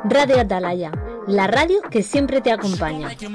Radio Atalaya, la radio que siempre te acompaña.